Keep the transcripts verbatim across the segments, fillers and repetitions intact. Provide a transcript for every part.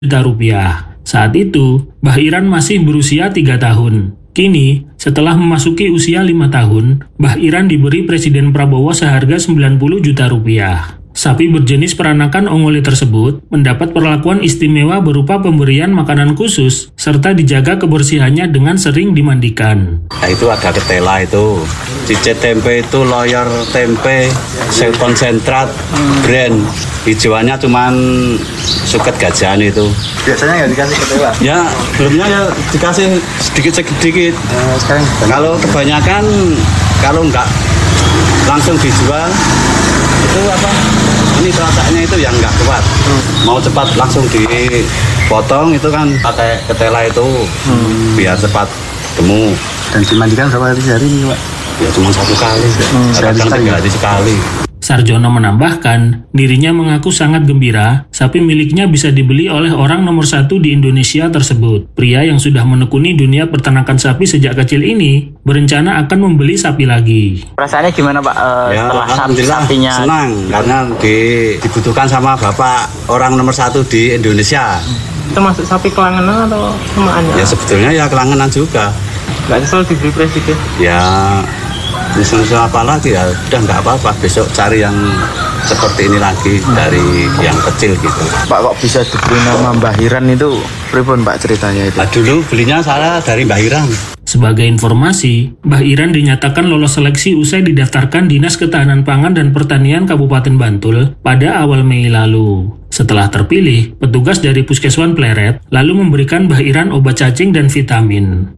juta rupiah. Saat itu, Mbah Iran masih berusia tiga tahun. Kini, setelah memasuki usia lima tahun, Mbah Iran diberi Presiden Prabowo seharga sembilan puluh juta rupiah. Sapi berjenis peranakan ongole tersebut mendapat perlakuan istimewa berupa pemberian makanan khusus serta dijaga kebersihannya dengan sering dimandikan. Nah, itu ada ketela itu, cicit tempe itu loyor tempe, sel konsentrat, brand, hijauannya cuman suket gajahan itu. Biasanya nggak dikasih ketela? Ya, belumnya ya dikasih sedikit-sedikit. Uh, sekarang kalau kebanyakan, kalau nggak langsung dijual, itu apa? Ini rasanya itu yang nggak kuat. Hmm. Mau cepat langsung dipotong itu kan pakai ketela itu, hmm. biar cepat gemuk. Dan dimandikan berapa kali sehari ini, Pak? Ya cuma satu kali, hmm, kadang tiga hari sekali. Sarjono menambahkan, dirinya mengaku sangat gembira sapi miliknya bisa dibeli oleh orang nomor satu di Indonesia tersebut. Pria yang sudah menekuni dunia peternakan sapi sejak kecil ini berencana akan membeli sapi lagi. Perasaannya gimana, Pak, uh, ya, setelah sapinya? Senang, karena di, dibutuhkan sama Bapak orang nomor satu di Indonesia. Itu masuk sapi kelangenan atau semaannya? Ya sebetulnya ya kelangenan juga. Nggak nyesel dibeli Presiden? Ya... Nyesel apa lagi ya, udah nggak apa-apa, besok cari yang seperti ini lagi dari yang kecil gitu. Pak, kok bisa diberi nama Mbah Iran itu, pripun Pak ceritanya itu? Nah, dulu belinya saya dari Mbah Iran. Sebagai informasi, Mbah Iran dinyatakan lolos seleksi usai didaftarkan Dinas Ketahanan Pangan dan Pertanian Kabupaten Bantul pada awal Mei lalu. Setelah terpilih, petugas dari Puskeswan Pleret lalu memberikan Mbah Iran obat cacing dan vitamin.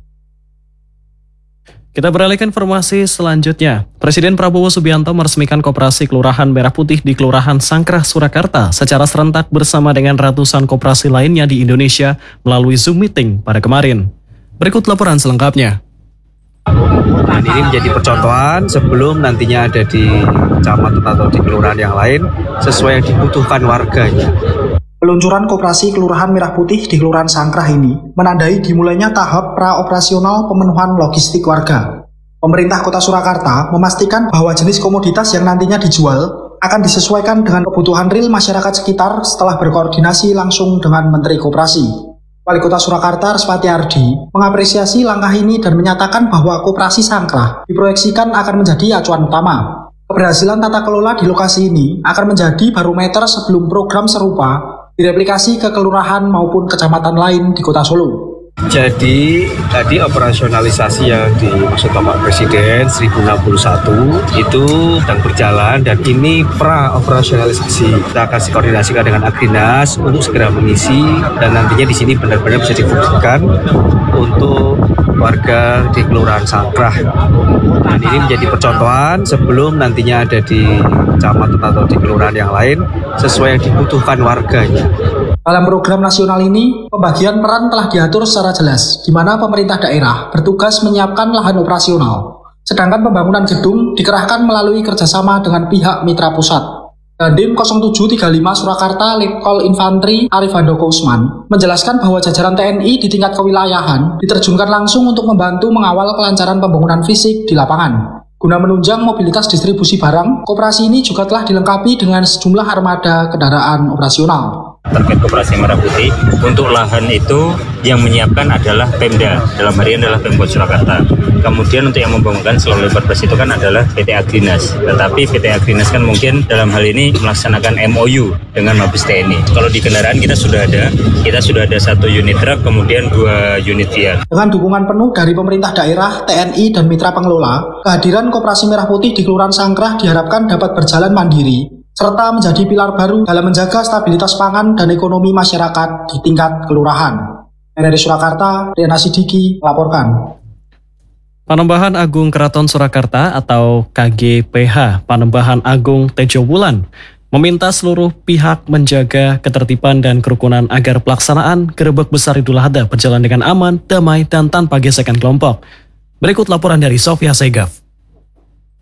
Kita beralih ke informasi selanjutnya. Presiden Prabowo Subianto meresmikan Koperasi Kelurahan Merah Putih di Kelurahan Sangkrah, Surakarta secara serentak bersama dengan ratusan koperasi lainnya di Indonesia melalui Zoom Meeting pada kemarin. Berikut laporan selengkapnya. Dan ini menjadi percontohan sebelum nantinya ada di kecamatan atau di kelurahan yang lain sesuai yang dibutuhkan warganya. Peluncuran Koperasi Kelurahan Merah Putih di Kelurahan Sangkrah ini menandai dimulainya tahap pra-operasional pemenuhan logistik warga. Pemerintah Kota Surakarta memastikan bahwa jenis komoditas yang nantinya dijual akan disesuaikan dengan kebutuhan real masyarakat sekitar setelah berkoordinasi langsung dengan Menteri Koperasi. Wali Kota Surakarta Respati Ardi mengapresiasi langkah ini dan menyatakan bahwa Koperasi Sangkrah diproyeksikan akan menjadi acuan utama. Keberhasilan tata kelola di lokasi ini akan menjadi barometer sebelum program serupa direplikasi ke kelurahan maupun kecamatan lain di Kota Solo. Jadi tadi operasionalisasi yang dimaksud Bapak Presiden seribu enam puluh satu itu sedang berjalan dan ini pra operasionalisasi. Kita akan koordinasikan dengan Agrinas untuk segera mengisi dan nantinya di sini benar-benar bisa difungsikan untuk warga di Kelurahan Sangkrah. Dan ini menjadi percontohan sebelum nantinya ada di kecamatan atau di kelurahan yang lain sesuai yang dibutuhkan warganya. Dalam program nasional ini, pembagian peran telah diatur secara jelas, di mana pemerintah daerah bertugas menyiapkan lahan operasional, sedangkan pembangunan gedung dikerahkan melalui kerjasama dengan pihak mitra pusat. Dandim nol tujuh tiga lima Surakarta Letkol Infantri Arif Handoko Usman menjelaskan bahwa jajaran T N I di tingkat kewilayahan diterjunkan langsung untuk membantu mengawal kelancaran pembangunan fisik di lapangan. Guna menunjang mobilitas distribusi barang, koperasi ini juga telah dilengkapi dengan sejumlah armada kendaraan operasional. Terkait Koperasi Merah Putih, untuk lahan itu yang menyiapkan adalah Pemda, dalam hari ini adalah Pemkot Surakarta. Kemudian untuk yang membangunkan seluruh lebar bus itu kan adalah P T Agrinas. Tetapi P T Agrinas kan mungkin dalam hal ini melaksanakan M O U dengan Mabes T N I. Kalau di kendaraan kita sudah ada, kita sudah ada satu unit truk, kemudian dua unit Vian. Dengan dukungan penuh dari pemerintah daerah, T N I, dan mitra pengelola, kehadiran Koperasi Merah Putih di Kelurahan Sangkrah diharapkan dapat berjalan mandiri, serta menjadi pilar baru dalam menjaga stabilitas pangan dan ekonomi masyarakat di tingkat kelurahan. Dari Surakarta, Riana Sidiki melaporkan. Panembahan Agung Keraton Surakarta atau K G P H Panembahan Agung Tejo Wulan meminta seluruh pihak menjaga ketertiban dan kerukunan agar pelaksanaan Gerebek Besar Idul Adha berjalan dengan aman, damai, dan tanpa gesekan kelompok. Berikut laporan dari Sofia Segaf.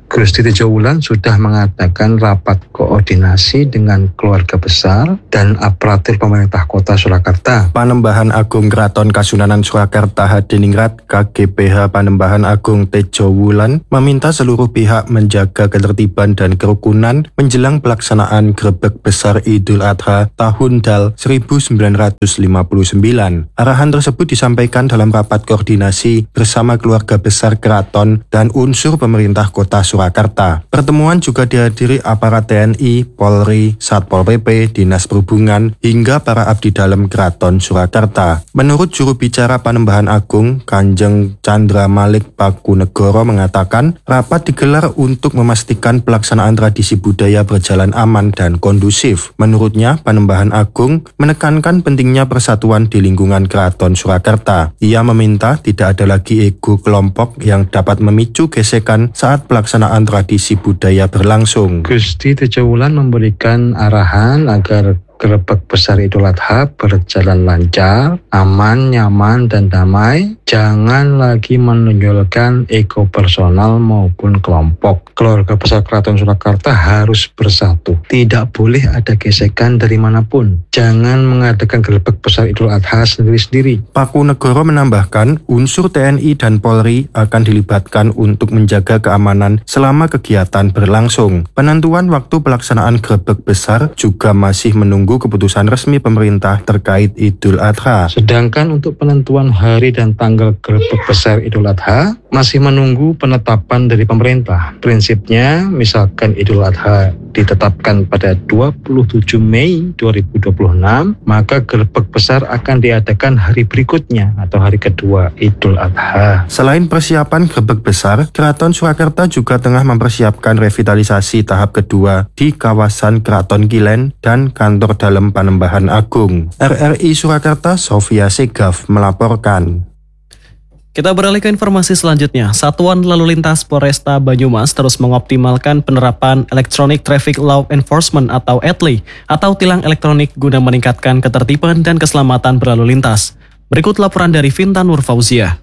Gusti Tejowulan sudah mengadakan rapat koordinasi dengan keluarga besar dan aparatur pemerintah Kota Surakarta. Panembahan Agung Kraton Kasunanan Surakarta Hadiningrat K G P H Panembahan Agung Tejowulan meminta seluruh pihak menjaga ketertiban dan kerukunan menjelang pelaksanaan Grebeg Besar Idul Adha tahun D A L seribu sembilan ratus lima puluh sembilan. Arahan tersebut disampaikan dalam rapat koordinasi bersama keluarga besar Keraton dan unsur pemerintah Kota Surakarta. Pertemuan juga dihadiri aparat T N I, Polri, Satpol P P, Dinas Perhubungan, hingga para abdi dalam Keraton Surakarta. Menurut juru bicara Panembahan Agung, Kanjeng Chandra Malik Pakunegoro mengatakan, rapat digelar untuk memastikan pelaksanaan tradisi budaya berjalan aman dan kondusif. Menurutnya, Panembahan Agung menekankan pentingnya persatuan di lingkungan Keraton Surakarta. Ia meminta tidak ada lagi ego kelompok yang dapat memicu gesekan saat pelaksanaan tradisi budaya berlangsung. Gusti Tejowulan memberikan arahan agar Grebeg Besar Idul Adha berjalan lancar, aman, nyaman, dan damai. Jangan lagi menonjolkan ego personal maupun kelompok. Keluarga besar Keraton Surakarta harus bersatu. Tidak boleh ada gesekan dari manapun. Jangan mengadakan Grebeg Besar Idul Adha sendiri-sendiri. Pakunegoro menambahkan, unsur T N I dan Polri akan dilibatkan untuk menjaga keamanan selama kegiatan berlangsung. Penentuan waktu pelaksanaan Grebeg Besar juga masih menunggu keputusan resmi pemerintah terkait Idul Adha. Sedangkan untuk penentuan hari dan tanggal Grebeg Besar Idul Adha masih menunggu penetapan dari pemerintah. Prinsipnya, misalkan Idul Adha ditetapkan pada dua puluh tujuh Mei dua ribu dua puluh enam, maka Grebeg Besar akan diadakan hari berikutnya atau hari kedua Idul Adha. Selain persiapan Grebeg Besar, Keraton Surakarta juga tengah mempersiapkan revitalisasi tahap kedua di kawasan Keraton Kilen dan kantor dalam Panembahan Agung. R R I Surakarta, Sofia Segaf melaporkan. Kita beralih ke informasi selanjutnya. Satuan Lalu Lintas Polresta Banyumas terus mengoptimalkan penerapan Electronic Traffic Law Enforcement atau E T L I atau tilang elektronik guna meningkatkan ketertiban dan keselamatan berlalu lintas. Berikut laporan dari Vinta Nur Fauzia.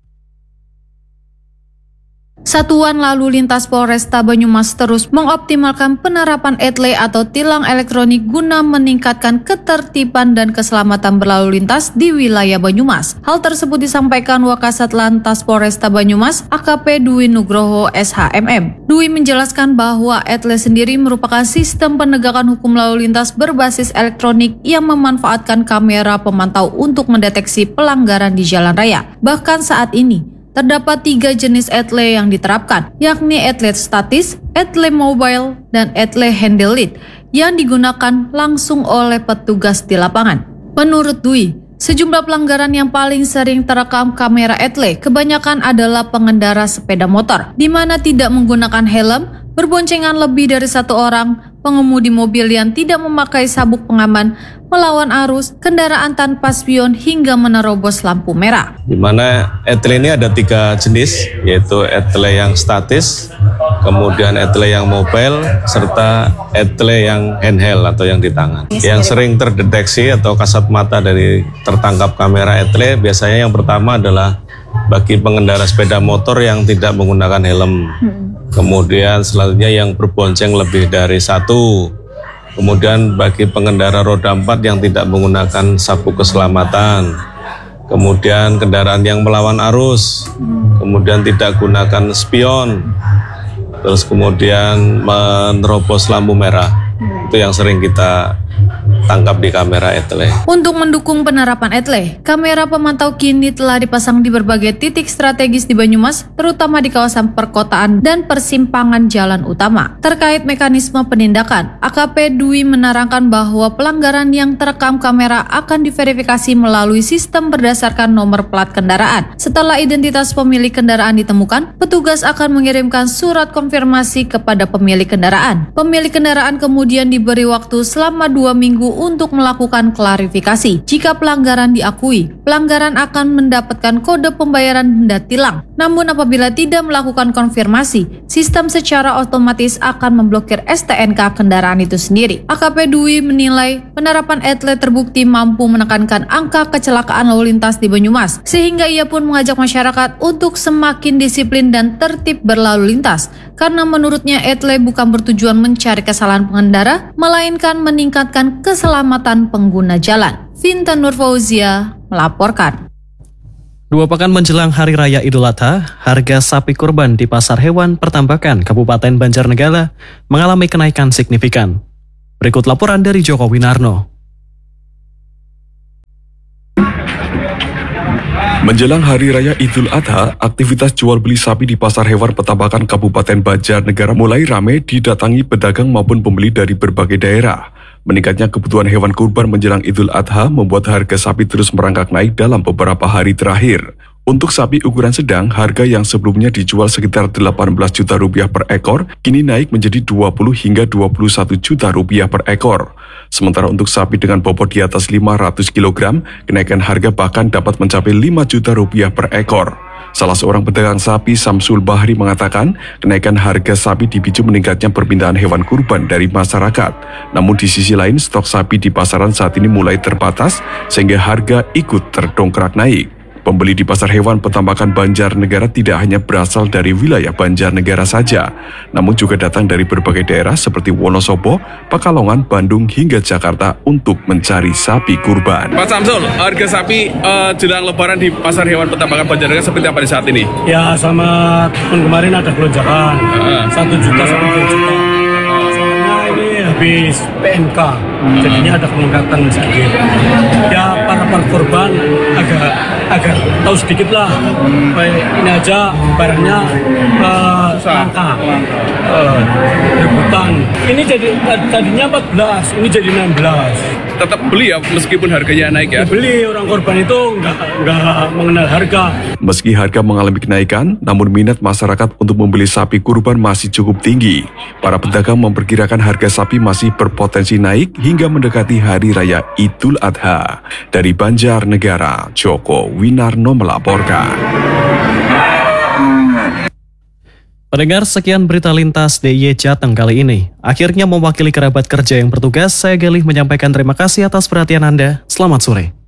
Satuan Lalu Lintas Polresta Banyumas terus mengoptimalkan penerapan E T L I atau tilang elektronik guna meningkatkan ketertiban dan keselamatan berlalu lintas di wilayah Banyumas. Hal tersebut disampaikan Wakasat Lantas Polresta Banyumas A K P Dwi Nugroho S H M M. Dwi menjelaskan bahwa E T L I sendiri merupakan sistem penegakan hukum lalu lintas berbasis elektronik yang memanfaatkan kamera pemantau untuk mendeteksi pelanggaran di jalan raya. Bahkan saat ini terdapat tiga jenis E T L I yang diterapkan, yakni E T L I statis, E T L I mobile, dan E T L I handle lead yang digunakan langsung oleh petugas di lapangan. Menurut Dwi, sejumlah pelanggaran yang paling sering terekam kamera E T L I kebanyakan adalah pengendara sepeda motor, di mana tidak menggunakan helm, berboncengan lebih dari satu orang, pengemudi mobil yang tidak memakai sabuk pengaman, melawan arus, kendaraan tanpa spion, hingga menerobos lampu merah. Di mana E T L I ini ada tiga jenis, yaitu E T L I yang statis, kemudian E T L I yang mobile, serta E T L I yang handheld atau yang di tangan. Yang sering terdeteksi atau kasat mata dari tertangkap kamera E T L I biasanya yang pertama adalah bagi pengendara sepeda motor yang tidak menggunakan helm. Kemudian selanjutnya yang berbonceng lebih dari satu. Kemudian bagi pengendara roda empat yang tidak menggunakan sabuk keselamatan. Kemudian kendaraan yang melawan arus. Kemudian tidak gunakan spion. Terus kemudian menerobos lampu merah. Itu yang sering kita tangkap di kamera E T L I. Untuk mendukung penerapan E T L I, kamera pemantau kini telah dipasang di berbagai titik strategis di Banyumas, terutama di kawasan perkotaan dan persimpangan jalan utama. Terkait mekanisme penindakan, A K P Dwi menerangkan bahwa pelanggaran yang terekam kamera akan diverifikasi melalui sistem berdasarkan nomor plat kendaraan. Setelah identitas pemilik kendaraan ditemukan, petugas akan mengirimkan surat konfirmasi kepada pemilik kendaraan. Pemilik kendaraan kemudian diberi waktu selama dua minggu untuk melakukan klarifikasi. Jika pelanggaran diakui, pelanggaran akan mendapatkan kode pembayaran denda tilang. Namun apabila tidak melakukan konfirmasi, sistem secara otomatis akan memblokir S T N K kendaraan itu sendiri. A K P Dwi menilai penerapan E T L E terbukti mampu menekankan angka kecelakaan lalu lintas di Banyumas, sehingga ia pun mengajak masyarakat untuk semakin disiplin dan tertib berlalu lintas, karena menurutnya E T L E bukan bertujuan mencari kesalahan pengendara, melainkan meningkatkan keselamatan pengguna jalan. Vinta Nurfauzia melaporkan. Dua pekan menjelang Hari Raya Idul Adha, harga sapi kurban di Pasar Hewan Pertambakan Kabupaten Banjarnegara mengalami kenaikan signifikan. Berikut laporan dari Joko Winarno. Menjelang Hari Raya Idul Adha, aktivitas jual beli sapi di Pasar Hewan Pertambakan Kabupaten Banjarnegara mulai ramai didatangi pedagang maupun pembeli dari berbagai daerah. Meningkatnya kebutuhan hewan kurban menjelang Idul Adha membuat harga sapi terus merangkak naik dalam beberapa hari terakhir. Untuk sapi ukuran sedang, harga yang sebelumnya dijual sekitar delapan belas juta rupiah per ekor, kini naik menjadi dua puluh hingga dua puluh satu juta rupiah per ekor. Sementara untuk sapi dengan bobot di atas lima ratus kilogram, kenaikan harga bahkan dapat mencapai lima juta rupiah per ekor. Salah seorang pedagang sapi, Samsul Bahri, mengatakan kenaikan harga sapi dipicu meningkatnya permintaan hewan kurban dari masyarakat. Namun di sisi lain, stok sapi di pasaran saat ini mulai terbatas sehingga harga ikut terdongkrak naik. Pembeli di Pasar Hewan Pertambakan Banjarnegara tidak hanya berasal dari wilayah Banjarnegara saja, namun juga datang dari berbagai daerah seperti Wonosobo, Pekalongan, Bandung, hingga Jakarta untuk mencari sapi kurban. Pak Samsul, harga sapi uh, jelang Lebaran di Pasar Hewan Pertambakan Banjarnegara seperti apa di saat ini? Ya, sama tahun kemarin ada lonjakan, satu juta sampai dua juta. Soalnya ini habis P N K, jadinya ada peningkatan sedikit. Ya, para korban agak agak tahu sedikit lah. Ini aja barangnya uh, langka, uh, rebutan. Ini jadi tadinya empat belas, ini jadi enam belas. Tetap beli ya meskipun harganya naik ya? Ya beli, orang korban itu nggak nggak mengenal harga. Meski harga mengalami kenaikan, namun minat masyarakat untuk membeli sapi kurban masih cukup tinggi. Para pedagang memperkirakan harga sapi masih berpotensi naik hingga mendekati Hari Raya Idul Adha. Dari Banjarnegara, Joko Winarno melaporkan. Pendengar, sekian berita lintas D I Y Jateng kali ini. Akhirnya mewakili kerabat kerja yang bertugas, saya Galih menyampaikan terima kasih atas perhatian Anda. Selamat sore.